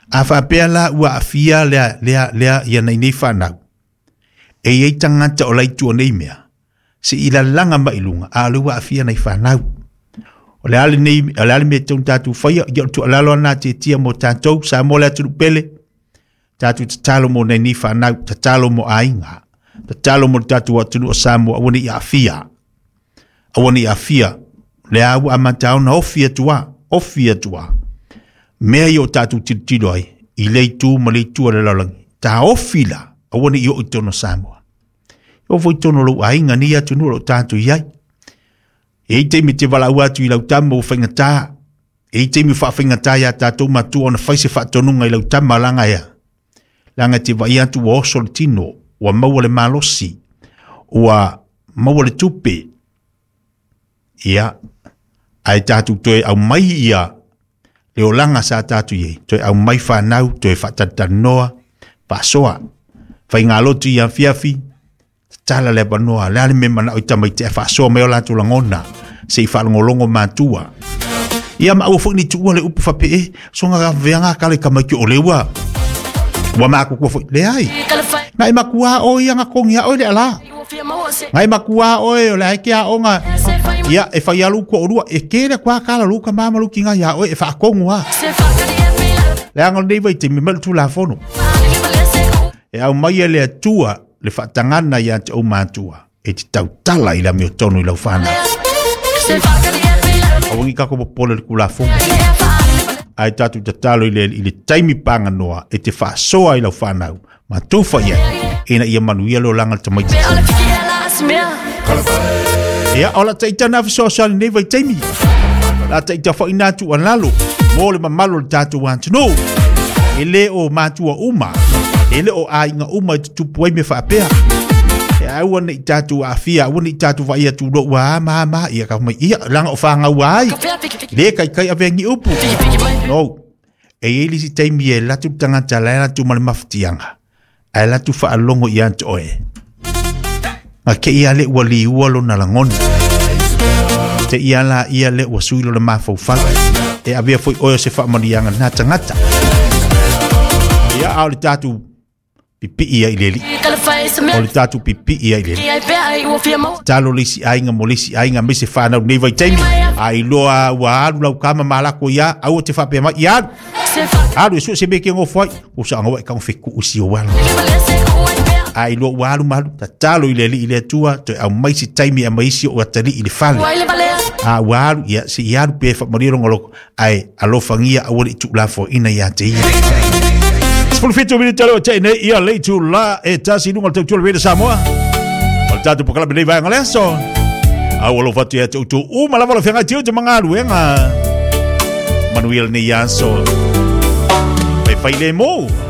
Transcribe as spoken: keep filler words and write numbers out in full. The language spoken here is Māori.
A whapea la ua afia lea, lea, lea ia nei nei whanau. E ei tangata o lai tua nei mea. Se ila langa mailunga, a le ua afia nei whanau. O le ale nei, o le ale me tau tātou whaia, ia o tu alalo ana te tia mo tātou, sa mo le aturu pele. Tātou tatalo mo nei nei whanau, tatalo mo ainga. Tatalo mo tātou atunu o Samoa, awani i afia. Awani i afia. Le au amatau na ofia tua, ofia tua. Mea i o tātou tiro ai, i lei tū ma lei tū le lalangi. Tā ofila, awani i o i tono Samoa. O voi tono lo ainga ni atu nuro tātou iai. E te mi te wala uatu i lau tamo o whaingatā. E te mi wha whaingatā ia tātou matu o na whaise whatonunga i lau tamo langa ea. Langa te vai atu o oso le tino, ua maua le malosi, ua maua le tupe. Ia, ai tātou toe au mai ia, le o langa sa tātou iei, toe au mai whanau, toe whatatanoa, whasoa, whaingalotu ia fiafi, tala le banoa, le ale me mana o tamai te whasoa meo la tu langona, se i whalongolongo mātua. Ia ma au fwini tua le upu whape e, so ngā veanga kale kamaki o lewa. Wa māku kua fwini, le ai. Ngai makua o ia ngā kongi a oi le ala. Ngai makua o e o le aike a o ngā. Ia e whai alu kua orua, e kere kua kala luka māmalu ki ngā ia oi e whaakongu a. Le angal nei vai te me malu tu la fono. E au mai e le atua, le whaatangana i ante o mātua, e te tau tala i la meo tonu i lau whana. Awangi kako po pole le kula fonga. Ai tatu te talo i le, i le taimi panga noa, e te whaasoa i lau whanau, ma tuwha ia, e na ia manuia leo langa te maiti. Ea, ola te itana fisoa sali nei vai taimi. La te ita wha inatu analo, mo le mamalo le tatu wantino. E le o mātua uma, ele o a inga uma te tupu ai me whaapea. E au ane i tātou a fia, au ane i tātou vai atu ro ua ma ma, ia ka mai ia, langa o whanga ua ai. Le kai kai a vengi upu. No, e ili si teimi e latu tangata la latu male mafutianga. E latu whaalongo i anto oe. Ma ke ia le ua li ualo na langona. Te ia la ia le ua suilo le mafau whaga. E avea foi oe se whaamanianga na tangata. Ia au le tātou pipi ia i leli. O le tātou pipi ia i leli. Talo lisi ainga mo lisi ainga me se whanau nei vai taimi. Ai loa ua alu lau kama malako ia, au te whapea mai i alu. Alu e su se meke ngofai, o sa angawa e kang whiku usi o wala. Ai loa ua alu malu, ta talo i leli i le atua, toi au mai si taimi a maisi o atari i le whale. A ua alu, ia se i alu pe whapmarirongo loko, ai alofangia awari i tuklafo ina ia te ia. Fulfito vini talo te ne ia leitu la e tasi nunga te tula vini Samoa. Al tatu pokala bine vai ngaleso. Au alo fatu ya te utu u malava lo fenga tiu te mangalu enga. Manuel ni yanso. Me fai le mo.